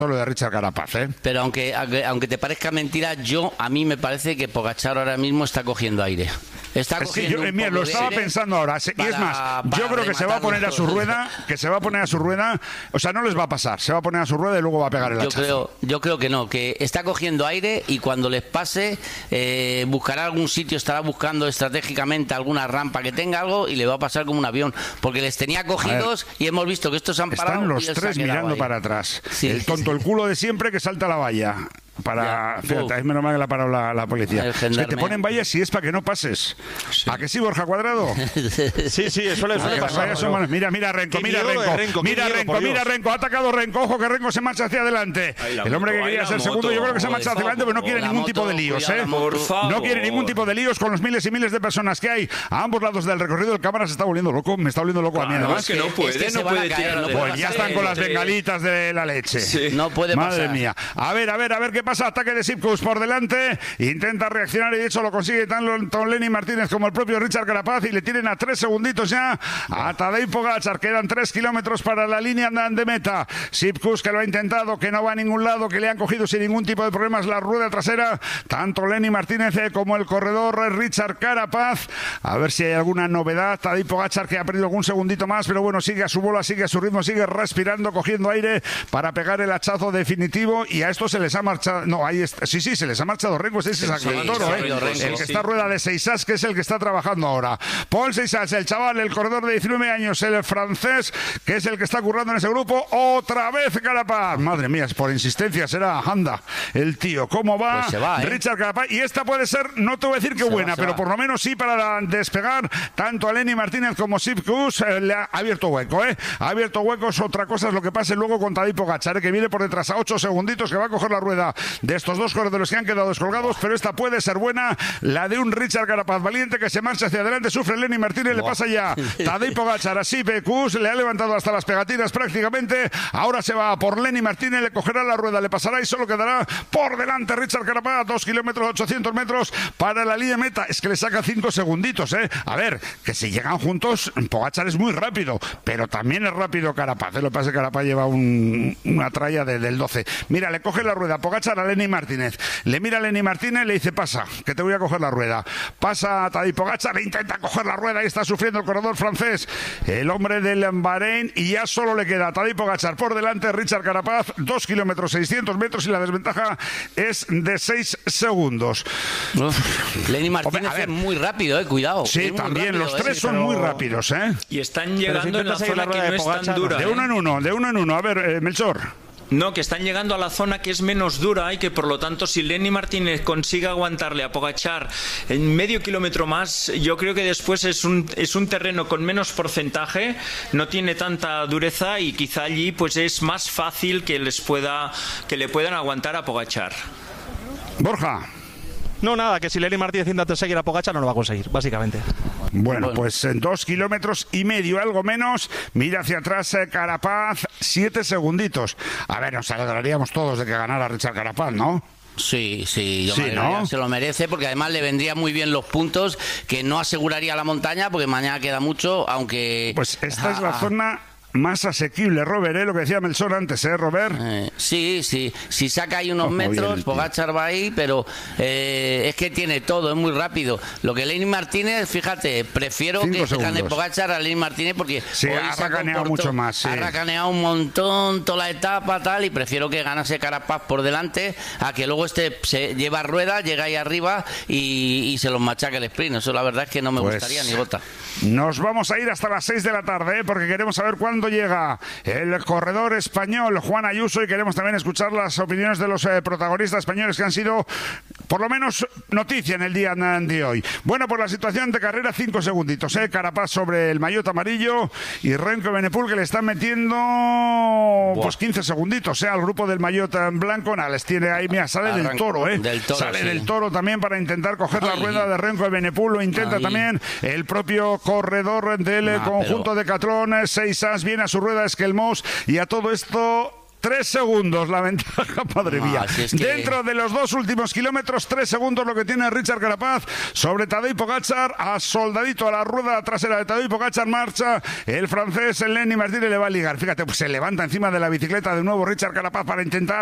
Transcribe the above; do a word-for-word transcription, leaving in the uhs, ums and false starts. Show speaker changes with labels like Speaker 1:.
Speaker 1: lo de Richard Carapaz, ¿eh?
Speaker 2: Pero aunque, aunque aunque te parezca mentira, yo a mí me parece que Pogačar ahora mismo está cogiendo aire. Está cogiendo
Speaker 1: sí, yo,
Speaker 2: un
Speaker 1: mira,
Speaker 2: poco
Speaker 1: lo estaba
Speaker 2: de aire
Speaker 1: pensando ahora. Se,
Speaker 2: para,
Speaker 1: y es más, yo creo que se va a poner a su rueda, que se va a poner a su rueda, o sea, no les va a pasar, se va a poner a su rueda y luego va a pegar el
Speaker 2: yo
Speaker 1: hachazo.
Speaker 2: creo, yo creo que no, que está cogiendo aire y cuando les pase eh, buscará algún sitio, estará buscando estratégicamente alguna rampa que tenga algo y le va a pasar como un avión, porque les tenía cogidos y hemos visto que estos han parado.
Speaker 1: Están los
Speaker 2: y él
Speaker 1: tres
Speaker 2: se ha
Speaker 1: mirando
Speaker 2: ahí.
Speaker 1: para atrás.
Speaker 2: Sí,
Speaker 1: el tonto,
Speaker 2: sí.
Speaker 1: el culo de siempre que salta a la valla. Para,
Speaker 2: Ya.
Speaker 1: fíjate,
Speaker 2: Uf.
Speaker 1: es menos mal que la ha parado la, la policía.
Speaker 2: El
Speaker 1: Es que te
Speaker 2: gendarme.
Speaker 1: ponen vallas si es para que no pases.
Speaker 3: Sí.
Speaker 1: ¿A que sí, Borja Cuadrado?
Speaker 3: Sí, sí, eso le suele
Speaker 1: Las
Speaker 3: pasar.
Speaker 1: vallas son malas. Mira, mira Renko,
Speaker 3: Qué
Speaker 1: mira
Speaker 3: miedo de
Speaker 1: Renko,
Speaker 3: Renko, qué
Speaker 1: mira
Speaker 3: miedo,
Speaker 1: Renko,
Speaker 3: por
Speaker 1: mira
Speaker 3: Dios.
Speaker 1: Renko, ha atacado Renko, ojo que Renko se marcha hacia adelante.
Speaker 3: Ay, la
Speaker 1: El hombre que
Speaker 3: moto,
Speaker 1: quería
Speaker 3: ay,
Speaker 1: ser
Speaker 3: la
Speaker 1: segundo,
Speaker 3: moto,
Speaker 1: yo creo que se
Speaker 3: por
Speaker 1: marcha hacia adelante, pero no quiere
Speaker 2: La
Speaker 1: ningún
Speaker 2: moto,
Speaker 1: tipo de líos,
Speaker 2: cuidado,
Speaker 1: ¿eh?
Speaker 2: la moto.
Speaker 3: Por favor.
Speaker 1: No quiere ningún tipo de líos con los miles y miles de personas que hay a ambos lados del recorrido. El cámara se está volviendo loco, me está volviendo loco a mí,
Speaker 3: Claro,
Speaker 1: además.
Speaker 3: es que no puede,
Speaker 2: es que se
Speaker 3: no
Speaker 2: van a
Speaker 3: puede
Speaker 2: caer,
Speaker 3: tirar
Speaker 2: no
Speaker 3: de-
Speaker 2: puede
Speaker 1: Pues ya
Speaker 2: pasar.
Speaker 1: están con las
Speaker 3: entre-
Speaker 1: bengalitas de la leche.
Speaker 3: Sí.
Speaker 2: No puede
Speaker 1: Madre
Speaker 2: pasar.
Speaker 1: mía. A ver, a ver, a ver qué pasa. Ataque de Sipkus por delante. Intenta reaccionar y de hecho lo consigue tanto Lenny Martínez como el propio Richard Carapaz y le tienen a tres segunditos ya a Tadej Pogačar. Quedan tres kilómetros para la línea de meta. Sipkus que lo ha intentado, que no va a ningún lado, que le han cogido sin ningún tipo de problemas la rueda trasera. Tanto Lenny Martínez eh, como el corredor Richard Carapaz. A ver si hay alguna novedad. Tadej Pogačar que ha perdido algún segundito más, pero bueno, sigue a su bola, sigue a su ritmo, sigue respirando, cogiendo aire para pegar el hachazo definitivo y a esto se les ha marchado, no, ahí está, sí, sí, se les ha marchado Renko, ese es
Speaker 2: Sí,
Speaker 1: Toro,
Speaker 2: sí,
Speaker 1: ¿eh?
Speaker 2: Renko,
Speaker 1: el que
Speaker 2: sí.
Speaker 1: está a rueda de Seisas, que es el que está trabajando ahora. Paul Seisas, el chaval, el corredor de diecinueve años, el francés, que es el que está currando en ese grupo, otra vez Carapaz, madre mía, por insistencia será, anda, el tío, ¿cómo va?
Speaker 2: Pues se va, ¿eh?
Speaker 1: Richard Carapaz, y esta puede ser, no te voy a decir que
Speaker 2: Se
Speaker 1: buena,
Speaker 2: va, se
Speaker 1: pero
Speaker 2: va.
Speaker 1: por lo menos sí para despegar, tanto a Lenny Martínez como Sipkus, eh, le ha abierto hueco, ¿eh? Ha abierto huecos, otra cosa es lo que pase luego con Tadej Pogačar, ¿eh? Que viene por detrás a ocho segunditos, que va a coger la rueda de estos dos corredores que han quedado descolgados, pero esta puede ser buena, la de un Richard Carapaz valiente que se marcha hacia adelante, sufre Lenny Martínez, le pasa ya Tadej Pogačar, así Sipkus, le ha levantado hasta las pegatinas prácticamente, ahora se va por Lenny Martínez, le cogerá la rueda, le pasará y solo quedará por delante Richard Carapaz, dos kilómetros, ochocientos metros para la línea meta, es que le saca cinco segunditos, ¿eh? A ver, que si llegan juntos, Pogačar es muy rápido, pero también es rápido Carapaz, ¿eh? Lo que pasa es que Carapaz lleva un, una tralla de, del doce. Mira, le coge la rueda Pogačar a Lenny Martínez, le mira a Lenny Martínez, le dice pasa, que te voy a coger la rueda, pasa a Tadej Pogačar, le intenta coger la rueda y está sufriendo el corredor francés, el hombre del Bahrein, y ya solo le queda a Tadej Pogačar por delante, Richard Carapaz, dos kilómetros, seiscientos metros y la desventaja es de seis segundos.
Speaker 2: Uf, Lenny Martínez
Speaker 1: Hombre, a ver.
Speaker 2: es muy rápido, eh, cuidado.
Speaker 1: Sí,
Speaker 2: es muy
Speaker 1: también,
Speaker 2: rápido,
Speaker 1: los
Speaker 2: eh.
Speaker 1: tres
Speaker 2: Sí,
Speaker 1: son
Speaker 2: pero-
Speaker 1: muy rápidos, ¿eh?
Speaker 4: Y están
Speaker 3: Pero si
Speaker 4: llegando en la
Speaker 3: intenta seguir la
Speaker 4: zona que
Speaker 3: rueda
Speaker 4: no
Speaker 3: de
Speaker 4: es tan
Speaker 3: Pogačar,
Speaker 4: dura.
Speaker 1: De
Speaker 4: ¿eh?
Speaker 1: uno en uno, de uno en uno. A ver, eh, Melchor.
Speaker 4: No, que están llegando a la zona que es menos dura y que por lo tanto si Lenny Martínez consigue aguantarle a Pogačar en medio kilómetro más, yo creo que después es un, es un terreno con menos porcentaje, no tiene tanta dureza y quizá allí pues es más fácil que les pueda que le puedan aguantar a Pogačar.
Speaker 1: Borja.
Speaker 3: No, nada, que si Lenny Martínez intenta seguir a Pogačar no lo va a conseguir, básicamente.
Speaker 1: Bueno,
Speaker 2: Bueno.
Speaker 1: pues en dos kilómetros y medio, algo menos. Mira hacia atrás eh, Carapaz, siete segunditos. A ver, nos alegraríamos todos de que ganara Richard Carapaz, ¿no?
Speaker 2: Sí, sí, yo
Speaker 1: Sí,
Speaker 2: me
Speaker 1: ¿no?
Speaker 2: alegraría, se lo merece porque además le vendría muy bien los puntos que no aseguraría la montaña porque mañana queda mucho, aunque...
Speaker 1: Pues esta es la
Speaker 2: Ah,
Speaker 1: zona más asequible, Robert, ¿eh? Lo que decía Melchor antes, ¿eh, Robert?
Speaker 2: Eh, sí, sí, si saca ahí unos
Speaker 1: Ojo, bien el
Speaker 2: metros,
Speaker 1: tío.
Speaker 2: Pogačar va ahí, pero eh, es que tiene todo, es muy rápido. Lo que Lenny Martínez, fíjate, prefiero
Speaker 1: Cinco
Speaker 2: que gane
Speaker 1: segundos.
Speaker 2: Pogačar a Lenny Martínez porque
Speaker 1: Sí,
Speaker 2: hoy
Speaker 1: ha
Speaker 2: se
Speaker 1: racaneado
Speaker 2: comportó-
Speaker 1: mucho más, sí.
Speaker 2: ha racaneado un montón toda la etapa tal y prefiero que ganase Carapaz por delante a que luego este se lleva rueda, llega ahí arriba y, y se los machaca el sprint. Eso la verdad es que no me
Speaker 1: Pues
Speaker 2: gustaría ni gota.
Speaker 1: Nos vamos a ir hasta las seis de la tarde, ¿eh? Porque queremos saber cuándo llega el corredor español Juan Ayuso y queremos también escuchar las opiniones de los eh, protagonistas españoles que han sido, por lo menos, noticia en el día de hoy. Bueno, por la situación de carrera, cinco segunditos, ¿eh? Carapaz sobre el maillot amarillo y Renko Evenepoel que le están metiendo pues quince segunditos, ¿eh? Al grupo del maillot en blanco. Nada, les tiene ahí, mira, sale del
Speaker 2: Arranca-
Speaker 1: toro, ¿eh?
Speaker 2: del toro,
Speaker 1: sale
Speaker 2: sí.
Speaker 1: del toro también para intentar coger la
Speaker 2: Ay.
Speaker 1: rueda de Renko Evenepoel, lo intenta
Speaker 2: Ay.
Speaker 1: también el propio corredor del
Speaker 2: Ah,
Speaker 1: conjunto
Speaker 2: pero-
Speaker 1: de Catrón, seis as, viene a su rueda Esquelmós y a todo esto tres segundos la ventaja, madre
Speaker 2: No,
Speaker 1: mía.
Speaker 2: si es que-
Speaker 1: Dentro de los dos últimos kilómetros, tres segundos lo que tiene Richard Carapaz sobre Tadej Pogačar, a soldadito a la rueda trasera de Tadej Pogačar marcha el francés Lenny Martínez, le va a ligar. Fíjate, pues se levanta encima de la bicicleta de nuevo Richard Carapaz para intentar